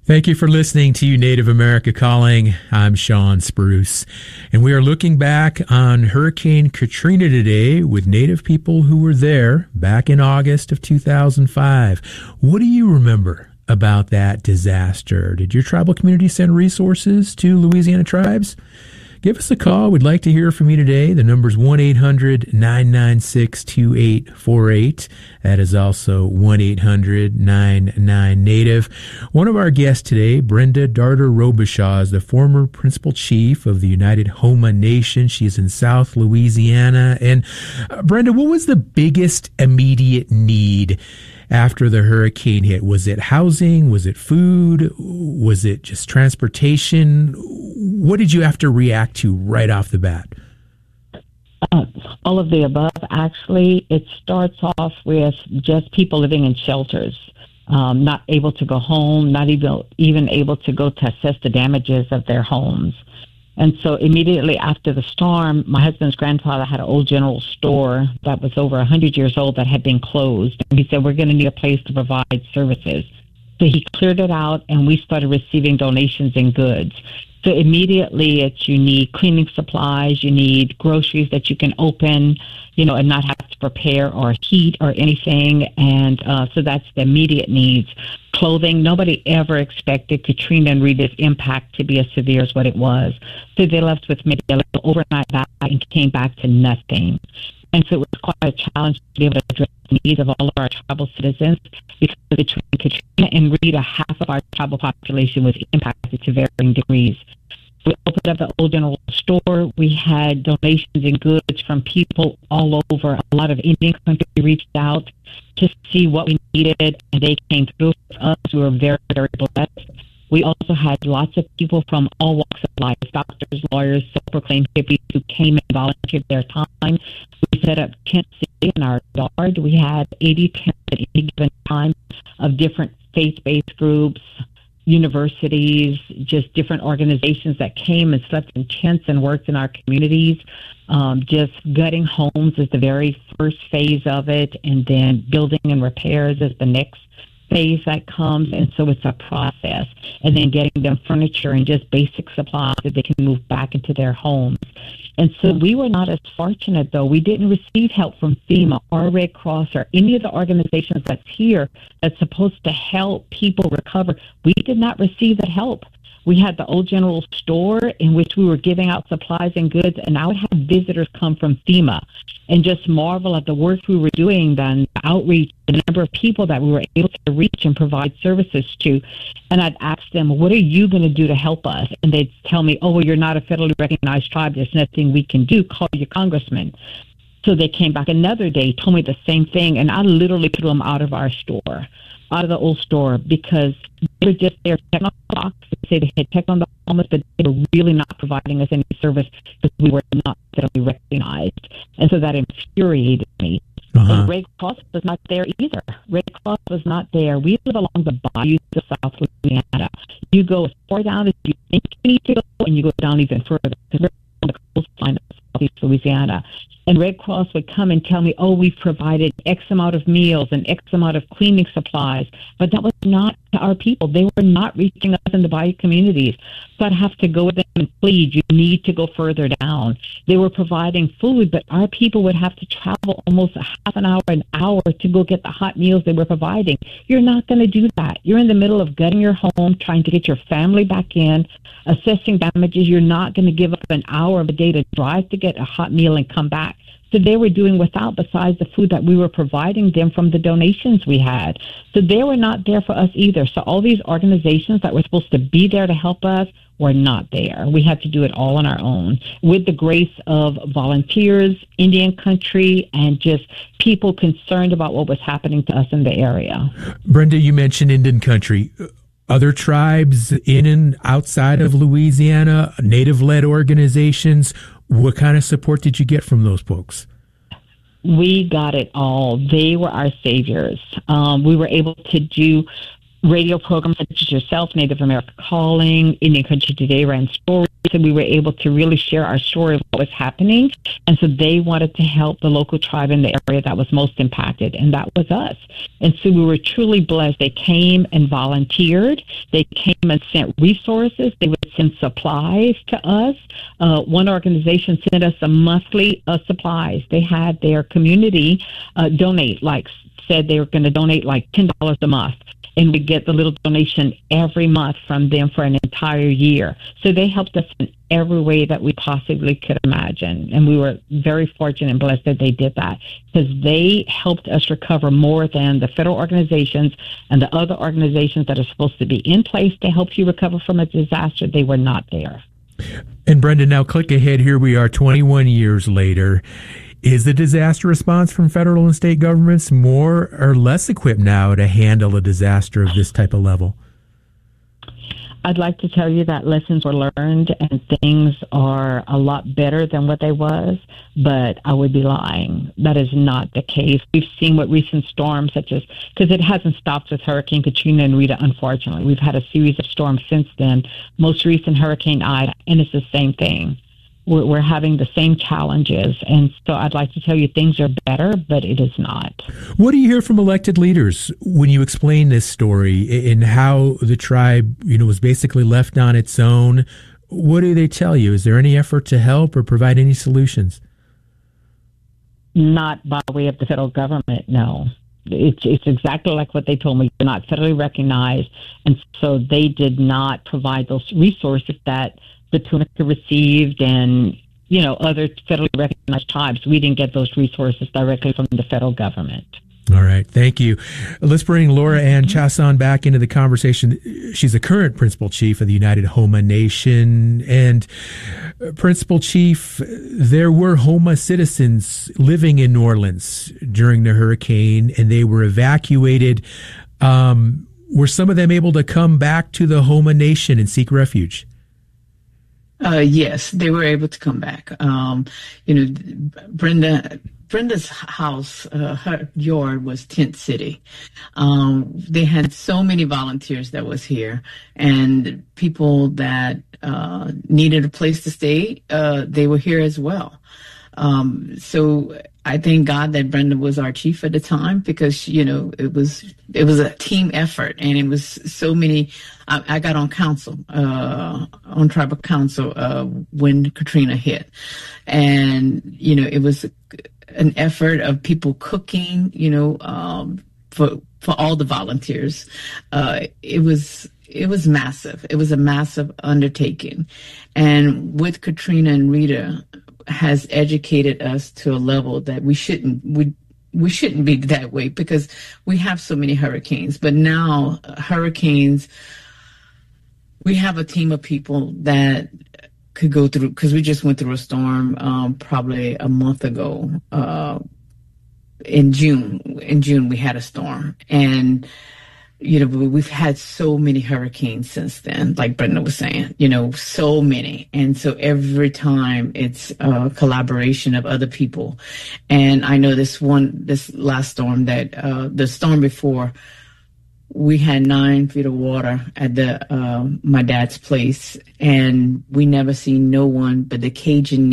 Thank you for listening to Native America Calling. I'm Sean Spruce, and we are looking back on Hurricane Katrina today with Native people who were there back in August of 2005. What do you remember about that disaster? Did your tribal community send resources to Louisiana tribes? Give us a call. We'd like to hear from you today. The number's 1-800-996-2848. That is also 1-800-99-NATIVE. One of our guests today, Brenda Darter Robichaud, is the former principal chief of the United Homa Nation. She's in South Louisiana. And Brenda, what was the biggest immediate need after the hurricane hit? Was it housing? Was it food? Was it just transportation? What did you have to react to right off the bat? All of the above. Actually, it starts off with just people living in shelters, not able to go home, not even able to go to assess the damages of their homes. And so immediately after the storm, my husband's grandfather had an old general store that was over 100 years old that had been closed. And he said, we're going to need a place to provide services. So he cleared it out, and we started receiving donations and goods. So immediately you need cleaning supplies, you need groceries that you can open, and not have to prepare or heat or anything. And so that's the immediate needs. Clothing, nobody ever expected Katrina and Rita's impact to be as severe as what it was. So they left with maybe a little overnight bag and came back to nothing. And so it was quite a challenge to be able to address the needs of all of our tribal citizens, because between Katrina and Rita, half of our tribal population was impacted to varying degrees. We opened up the old general store. We had donations and goods from people all over. A lot of Indian country reached out to see what we needed, and they came through with us. We were very, very blessed. We also had lots of people from all walks of life, doctors, lawyers, self-proclaimed hippies, who came and volunteered their time. We set up tents in our yard. We had 80 tents at any given time of different faith-based groups, universities, just different organizations that came and slept in tents and worked in our communities. Just gutting homes is the very first phase of it, and then building and repairs is the next phase that comes. And so it's a process, and then getting them furniture and just basic supplies that they can move back into their homes. And so we were not as fortunate, though. We didn't receive help from FEMA or Red Cross or any of the organizations that's here that's supposed to help people recover. We did not receive that help. We had the old general store in which we were giving out supplies and goods, and I would have visitors come from FEMA and just marvel at the work we were doing, the outreach, the number of people that we were able to reach and provide services to. And I'd ask them, what are you going to do to help us? And they'd tell me, oh, well, you're not a federally recognized tribe. There's nothing we can do. Call your congressman. So they came back another day, told me the same thing, and I literally threw them out of our store, out of the old store, because they were just there checking on the box. They say they had checked on the homeless, but they were really not providing us any service because we were not federally recognized. And so that infuriated me. And Red Cross was not there either. Red Cross was not there. We live along the bayous of South Louisiana. You go as far down as you think you need to go, and you go down even further, because we're on the coastline of Southeast Louisiana. And Red Cross would come and tell me, oh, we've provided X amount of meals and X amount of cleaning supplies. But that was not to our people. They were not reaching us in the bayou communities. So I'd have to go with them and plead, you need to go further down. They were providing food, but our people would have to travel almost a half an hour to go get the hot meals they were providing. You're not going to do that. You're in the middle of gutting your home, trying to get your family back in, assessing damages. You're not going to give up an hour of a day to drive to get a hot meal and come back. So they were doing without, besides the food that we were providing them from the donations we had. So they were not there for us either. So all these organizations that were supposed to be there to help us were not there. We had to do it all on our own with the grace of volunteers, Indian country, and just people concerned about what was happening to us in the area. Brenda, you mentioned Indian country. Other tribes in and outside of Louisiana, Native-led organizations, what kind of support did you get from those folks? We got it all. They were our saviors. We were able to do radio programs such as yourself, Native America Calling, Indian Country Today ran stories, so we were able to really share our story of what was happening. And so they wanted to help the local tribe in the area that was most impacted, and that was us. And so we were truly blessed. They came and volunteered. They came and sent resources. They would send supplies to us. One organization sent us a monthly supplies. They had their community donate, said they were going to donate like $10 a month. And we get the little donation every month from them for an entire year. So they helped us in every way that we possibly could imagine. And we were very fortunate and blessed that they did that, because they helped us recover more than the federal organizations and the other organizations that are supposed to be in place to help you recover from a disaster. They were not there. And Brenda, now click ahead. Here we are 21 years later. Is the disaster response from federal and state governments more or less equipped now to handle a disaster of this type of level? I'd like to tell you that lessons were learned and things are a lot better than what they was, but I would be lying. That is not the case. We've seen what recent storms such as, because it hasn't stopped with Hurricane Katrina and Rita, unfortunately. We've had a series of storms since then. Most recent Hurricane Ida, and it's the same thing. We're having the same challenges. And so I'd like to tell you things are better, but it is not. What do you hear from elected leaders when you explain this story and how the tribe, was basically left on its own? What do they tell you? Is there any effort to help or provide any solutions? Not by way of the federal government, no. It's exactly like what they told me. They're not federally recognized. And so they did not provide those resources that the Tunica received and, other federally recognized tribes. We didn't get those resources directly from the federal government. All right. Thank you. Let's bring Laura Ann Chason back into the conversation. She's a current Principal Chief of the United Homa Nation. And Principal Chief, there were Homa citizens living in New Orleans during the hurricane, and they were evacuated. Were some of them able to come back to the Homa Nation and seek refuge? Yes, they were able to come back. Brenda's house, her yard was Tent City. They had so many volunteers that was here, and people that needed a place to stay, they were here as well. So I thank God that Brenda was our chief at the time, because, it was a team effort, and it was so many. I got on council, on tribal council, when Katrina hit, and, it was an effort of people cooking, for all the volunteers. It was massive. It was a massive undertaking. And with Katrina and Rita has educated us to a level that we shouldn't be that way, because we have so many hurricanes. But now hurricanes, we have a team of people that could go through, because we just went through a storm probably a month ago. In June we had a storm, and we've had so many hurricanes since then, like Brenda was saying, so many. And so every time it's a collaboration of other people. And I know this last storm, that the storm before, we had 9 feet of water at my dad's place, and we never seen no one but the Cajun